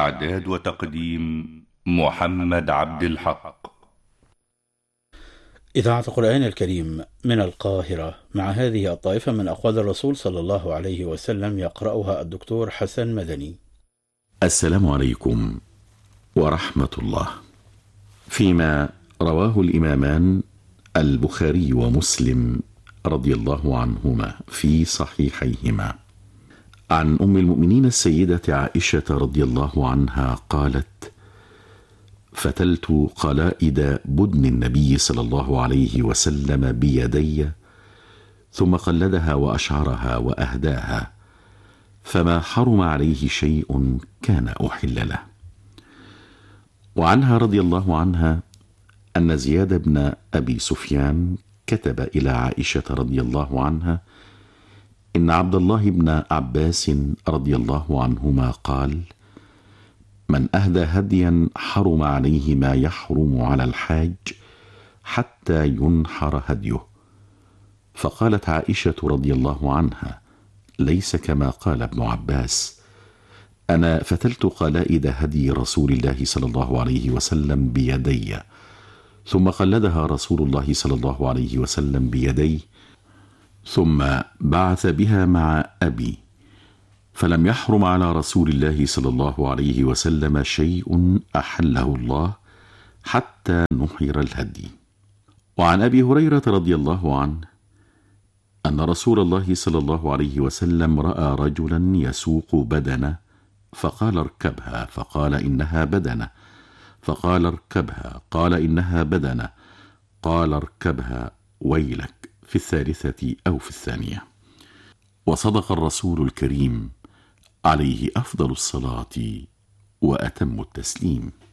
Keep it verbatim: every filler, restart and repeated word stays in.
إعداد وتقديم محمد عبد الحق. إذاعة القرآن الكريم من القاهرة، مع هذه الطائفة من أقوال الرسول صلى الله عليه وسلم، يقرأها الدكتور حسن مدني. السلام عليكم ورحمة الله. فيما رواه الإمامان البخاري ومسلم رضي الله عنهما في صحيحيهما عن أم المؤمنين السيدة عائشة رضي الله عنها قالت: فتلت قلائد بدن النبي صلى الله عليه وسلم بيدي، ثم قلدها وأشعرها وأهداها، فما حرم عليه شيء كان أحل له. وعنها رضي الله عنها أن زياد بن أبي سفيان كتب إلى عائشة رضي الله عنها إن عبد الله بن عباس رضي الله عنهما قال: من أهدى هديا حرم عليه ما يحرم على الحاج حتى ينحر هديه. فقالت عائشة رضي الله عنها: ليس كما قال ابن عباس، أنا فتلت قلائد هدي رسول الله صلى الله عليه وسلم بيدي، ثم قلدها رسول الله صلى الله عليه وسلم بيديه، ثم بعث بها مع أبي، فلم يحرم على رسول الله صلى الله عليه وسلم شيء أحله الله حتى نحر الهدي. وعن أبي هريرة رضي الله عنه أن رسول الله صلى الله عليه وسلم رأى رجلا يسوق بدنة، فقال: اركبها، فقال: إنها بدنة، فقال: اركبها، قال: إنها بدنة، قال: اركبها ويلك، في الثالثة أو في الثانية. وصدق الرسول الكريم عليه أفضل الصلاة وأتم التسليم.